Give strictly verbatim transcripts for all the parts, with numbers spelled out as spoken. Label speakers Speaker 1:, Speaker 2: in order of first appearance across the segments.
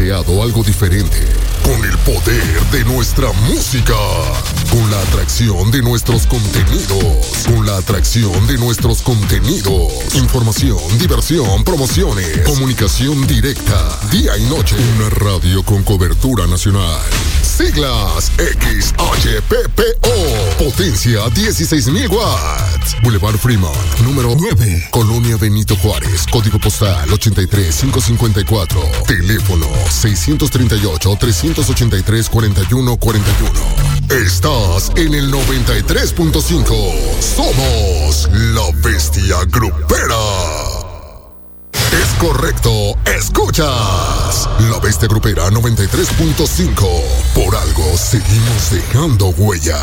Speaker 1: creado algo diferente, con el poder de nuestra música, con la atracción de nuestros contenidos, con la atracción de nuestros contenidos, información, diversión, promociones, comunicación directa, día y noche, una radio con cobertura nacional. Siglas X H P P O, potencia dieciséis mil watts, Boulevard Fremont, número nueve, Colonia Benito Juárez, código postal ochenta y tres mil quinientos cincuenta y cuatro, teléfono seiscientos treinta y ocho, trescientos ochenta y tres, cuarenta y uno cuarenta y uno. Estás en el noventa y tres punto cinco. Somos la bestia grupera. Es correcto, escuchas La Bestia Grupera noventa y tres punto cinco. Por algo seguimos dejando huella.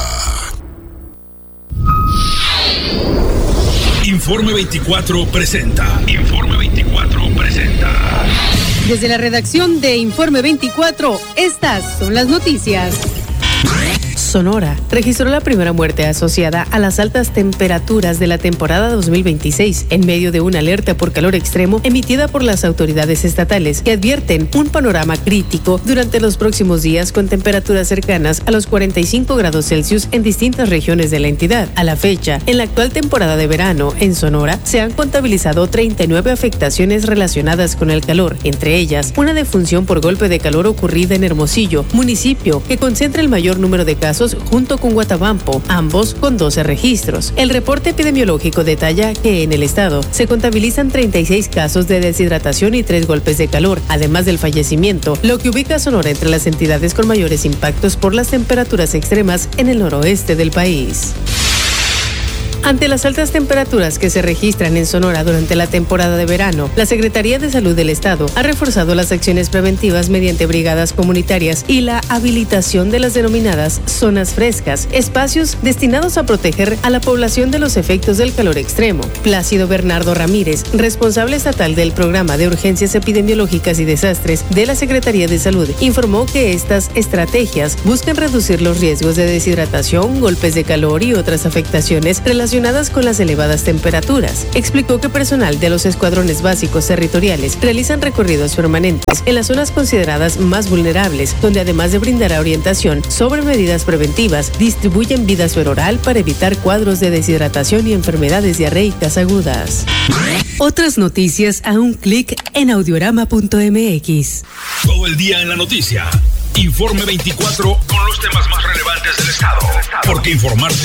Speaker 2: Informe veinticuatro presenta. Informe veinticuatro presenta.
Speaker 3: Desde la redacción de Informe veinticuatro, estas son las noticias. Sonora registró la primera muerte asociada a las altas temperaturas de la temporada dos mil veintiséis, en medio de una alerta por calor extremo emitida por las autoridades estatales, que advierten un panorama crítico durante los próximos días con temperaturas cercanas a los cuarenta y cinco grados Celsius en distintas regiones de la entidad. A la fecha, en la actual temporada de verano, en Sonora, se han contabilizado treinta y nueve afectaciones relacionadas con el calor, entre ellas una defunción por golpe de calor ocurrida en Hermosillo, municipio que concentra el mayor número de casos junto con Guatabampo, ambos con doce registros. El reporte epidemiológico detalla que en el estado se contabilizan treinta y seis casos de deshidratación y tres golpes de calor, además del fallecimiento, lo que ubica a Sonora entre las entidades con mayores impactos por las temperaturas extremas en el noroeste del país. Ante las altas temperaturas que se registran en Sonora durante la temporada de verano, la Secretaría de Salud del Estado ha reforzado las acciones preventivas mediante brigadas comunitarias y la habilitación de las denominadas zonas frescas, espacios destinados a proteger a la población de los efectos del calor extremo. Plácido Bernardo Ramírez, responsable estatal del Programa de Urgencias Epidemiológicas y Desastres de la Secretaría de Salud, informó que estas estrategias buscan reducir los riesgos de deshidratación, golpes de calor y otras afectaciones relacionadas relacionadas con las elevadas temperaturas. Explicó que personal de los escuadrones básicos territoriales realizan recorridos permanentes en las zonas consideradas más vulnerables, donde además de brindar orientación sobre medidas preventivas, distribuyen vida oral para evitar cuadros de deshidratación y enfermedades diarreicas agudas. Otras noticias a un clic en audiorama punto m x.
Speaker 2: Todo el día en la noticia. Informe veinticuatro con los temas más relevantes del estado. Porque informarte